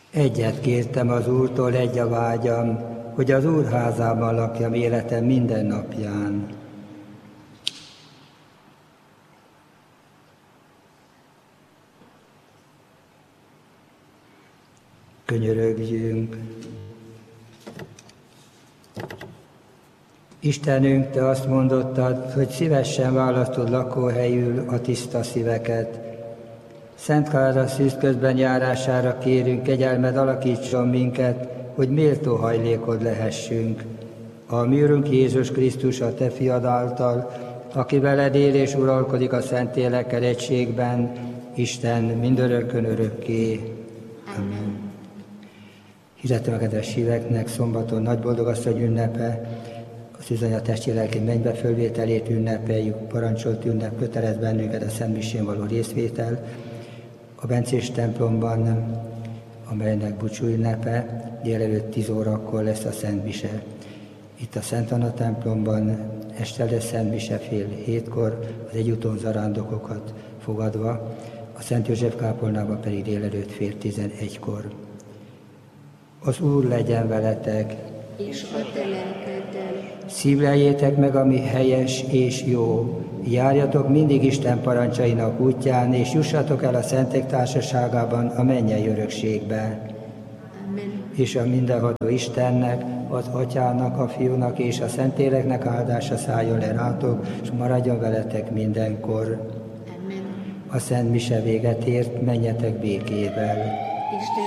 Egyet kértem az Úrtól, egy a vágyam, hogy az Úr házában lakjam életem minden napján. Könyörögjünk. Istenünk, Te azt mondottad, hogy szívesen választod lakóhelyül a tiszta szíveket. Szent Klára szűzközben járására kérünk, kegyelmed alakítson minket, hogy méltó hajlékod lehessünk. A mi Urunk Jézus Krisztus, a Te fiad által, aki veled él és uralkodik a Szentlélekkel egységben, Isten mindörökkön örökké. Amen. Hirdetem a kedves híveknek, szombaton nagy boldogasszony ünnepe, a Szűzanya testi lelki mennybe fölvételét ünnepeljük, parancsolt ünnep kötelez bennünket a Szent Misén való részvétel. A Bencés templomban, amelynek búcsú ünnepe, délelőtt 10 órakor lesz a Szent Mise. Itt a Szent Anna templomban este lesz Szent Mise fél 7-kor, az egyúton zarándokokat fogadva, a Szent József kápolnában pedig délelőtt fél 11-kor. Az Úr legyen veletek, és a te lelkeddel. Szívleljétek meg, ami helyes és jó. Járjatok mindig Isten parancsainak útján, és jussatok el a szentek társaságában a mennyei örökségbe. Amen. És a mindenható Istennek, az Atyának, a Fiúnak és a Szentléleknek áldása szálljon le rátok, és maradjon veletek mindenkor. Amen. A Szent Mise véget ért, menjetek békével. Isten